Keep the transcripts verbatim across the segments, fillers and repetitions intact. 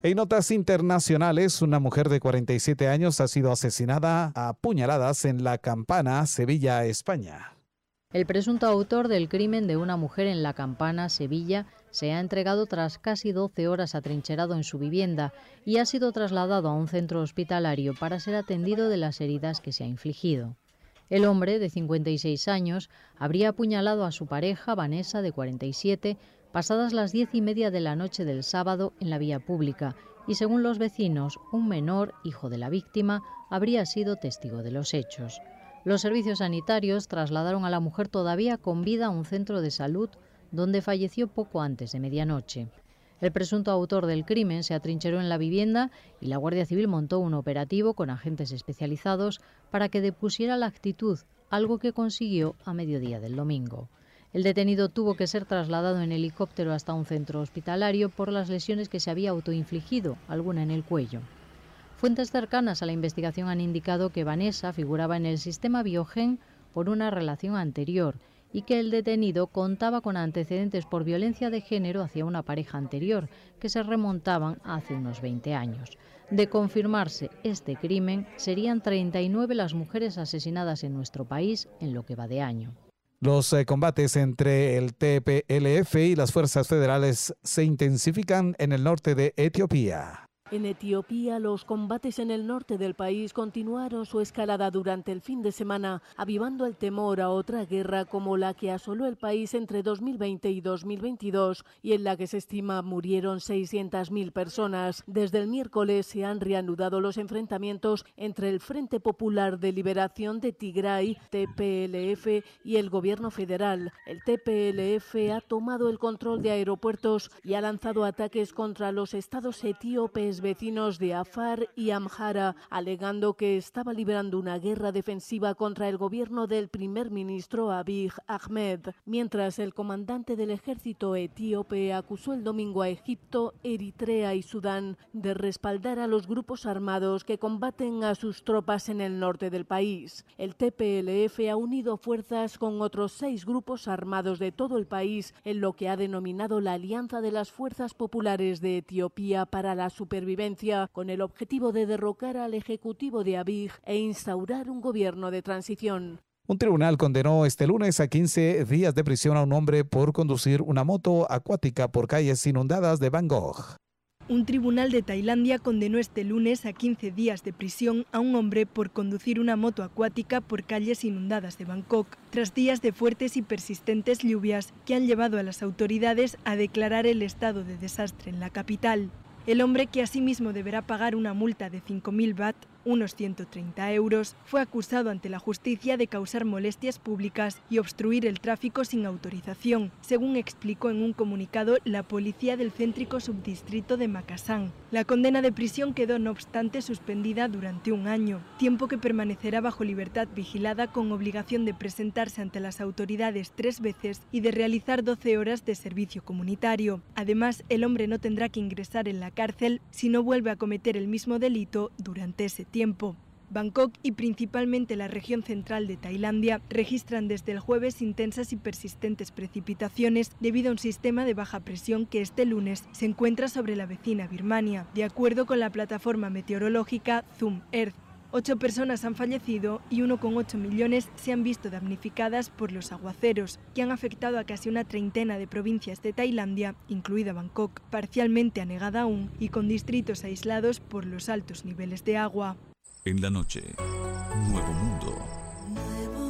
En notas internacionales, una mujer de cuarenta y siete años ha sido asesinada a puñaladas en La Campana, Sevilla, España. El presunto autor del crimen de una mujer en La Campana, Sevilla, se ha entregado tras casi doce horas atrincherado en su vivienda y ha sido trasladado a un centro hospitalario para ser atendido de las heridas que se ha infligido. El hombre, de cincuenta y seis años, habría apuñalado a su pareja, Vanessa, de cuarenta y siete, pasadas las diez y media de la noche del sábado en la vía pública y, según los vecinos, un menor, hijo de la víctima, habría sido testigo de los hechos. Los servicios sanitarios trasladaron a la mujer todavía con vida a un centro de salud donde falleció poco antes de medianoche. El presunto autor del crimen se atrincheró en la vivienda y la Guardia Civil montó un operativo con agentes especializados para que depusiera la actitud, algo que consiguió a mediodía del domingo. El detenido tuvo que ser trasladado en helicóptero hasta un centro hospitalario por las lesiones que se había autoinfligido, alguna en el cuello. Fuentes cercanas a la investigación han indicado que Vanessa figuraba en el sistema Biogen por una relación anterior y que el detenido contaba con antecedentes por violencia de género hacia una pareja anterior que se remontaban a hace unos veinte años. De confirmarse este crimen, serían treinta y nueve las mujeres asesinadas en nuestro país en lo que va de año. Los eh, combates entre el T P L F y las fuerzas federales se intensifican en el norte de Etiopía. En Etiopía, los combates en el norte del país continuaron su escalada durante el fin de semana, avivando el temor a otra guerra como la que asoló el país entre dos mil veinte y dos mil veintidós y en la que se estima murieron seiscientas mil personas. Desde el miércoles se han reanudado los enfrentamientos entre el Frente Popular de Liberación de Tigray, T P L F, y el gobierno federal. El T P L F ha tomado el control de aeropuertos y ha lanzado ataques contra los estados etíopes vecinos de Afar y Amhara, alegando que estaba librando una guerra defensiva contra el gobierno del primer ministro Abiy Ahmed, mientras el comandante del ejército etíope acusó el domingo a Egipto, Eritrea y Sudán de respaldar a los grupos armados que combaten a sus tropas en el norte del país. El T P L F ha unido fuerzas con otros seis grupos armados de todo el país en lo que ha denominado la Alianza de las Fuerzas Populares de Etiopía para la Supervivencia, con el objetivo de derrocar al ejecutivo de Abiy e instaurar un gobierno de transición. Un tribunal condenó este lunes a quince días de prisión a un hombre por conducir una moto acuática por calles inundadas de Bangkok. Un tribunal de Tailandia condenó este lunes a quince días de prisión a un hombre por conducir una moto acuática por calles inundadas de Bangkok, tras días de fuertes y persistentes lluvias que han llevado a las autoridades a declarar el estado de desastre en la capital. El hombre, que asimismo deberá pagar una multa de cinco mil baht, unos ciento treinta euros, fue acusado ante la justicia de causar molestias públicas y obstruir el tráfico sin autorización, según explicó en un comunicado la policía del céntrico subdistrito de Makassar. La condena de prisión quedó, no obstante, suspendida durante un año, tiempo que permanecerá bajo libertad vigilada con obligación de presentarse ante las autoridades tres veces y de realizar doce horas de servicio comunitario. Además, el hombre no tendrá que ingresar en la cárcel si no vuelve a cometer el mismo delito durante ese tiempo. Bangkok y principalmente la región central de Tailandia registran desde el jueves intensas y persistentes precipitaciones debido a un sistema de baja presión que este lunes se encuentra sobre la vecina Birmania, de acuerdo con la plataforma meteorológica Zoom Earth. Ocho personas han fallecido y uno coma ocho millones se han visto damnificadas por los aguaceros, que han afectado a casi una treintena de provincias de Tailandia, incluida Bangkok, parcialmente anegada aún y con distritos aislados por los altos niveles de agua. En la noche, Nuevo Mundo. Nuevo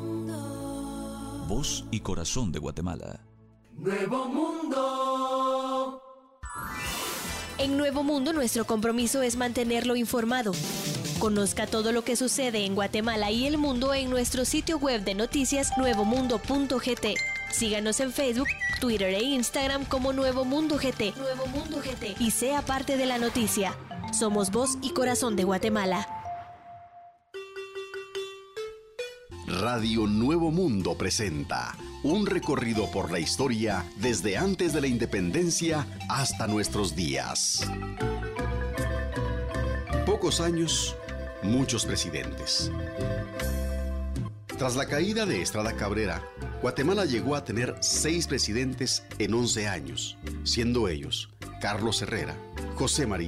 Mundo. Voz y corazón de Guatemala. Nuevo Mundo. En Nuevo Mundo, nuestro compromiso es mantenerlo informado. Conozca todo lo que sucede en Guatemala y el mundo en nuestro sitio web de noticias nuevo mundo punto g t. Síganos en Facebook, Twitter e Instagram como Nuevo Mundo G T. Nuevo Mundo G T. Y sea parte de la noticia. Somos voz y corazón de Guatemala. Radio Nuevo Mundo presenta un recorrido por la historia desde antes de la independencia hasta nuestros días. Pocos años, muchos presidentes. Tras la caída de Estrada Cabrera, Guatemala llegó a tener seis presidentes en once años, siendo ellos Carlos Herrera, José María